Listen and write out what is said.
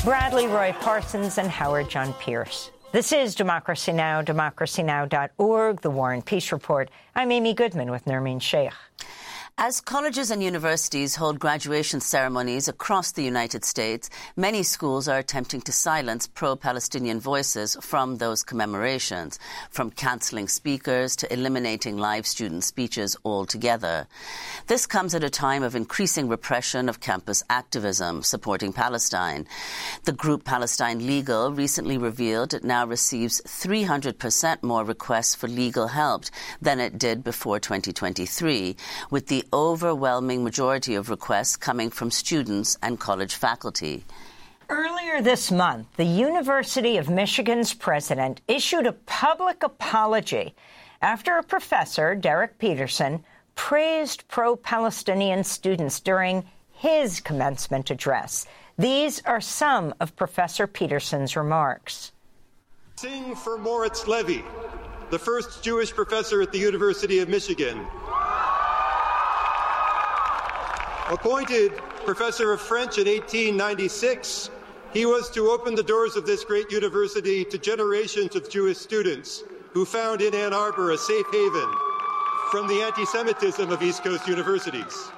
Bradley Roy Parsons and Howard John Pierce. This is Democracy Now!, democracynow.org, The War and Peace Report. I'm Amy Goodman with Nermeen Sheikh. As colleges and universities hold graduation ceremonies across the United States, many schools are attempting to silence pro-Palestinian voices from those commemorations, from cancelling speakers to eliminating live student speeches altogether. This comes at a time of increasing repression of campus activism supporting Palestine. The group Palestine Legal recently revealed it now receives 300% more requests for legal help than it did before 2023, with the overwhelming majority of requests coming from students and college faculty. Earlier this month, the University of Michigan's president issued a public apology after a professor, Derek Peterson, praised pro-Palestinian students during his commencement address. These are some of Professor Peterson's remarks. Sing for Moritz Levy, the first Jewish professor at the University of Michigan. Appointed professor of French in 1896, he was to open the doors of this great university to generations of Jewish students who found in Ann Arbor a safe haven from the anti-Semitism of East Coast universities.